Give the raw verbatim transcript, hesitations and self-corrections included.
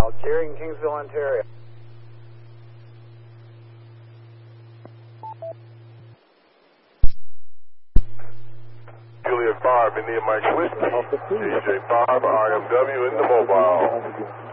Jerry in Kingsville, Ontario. Juliet five, India Mike Whiskey, D J five, R M W in the mobile.